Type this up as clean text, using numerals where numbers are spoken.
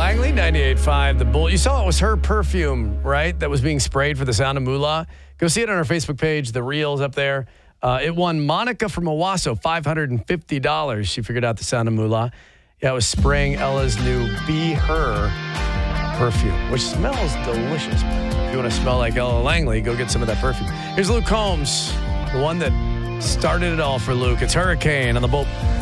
Langley, 98.5 The Bull. You saw it was her perfume, right, that was being sprayed for the Sound of Moolah. Go see it on our Facebook page. The reel's up there. It won Monica from Owasso $550. She figured out the Sound of Moolah. Yeah, it was spraying Ella's new Be Her perfume, which smells delicious. If you want to smell like Ella Langley, go get some of that perfume. Here's Luke Combs, the one that started it all for Luke. It's Hurricane on the Bull.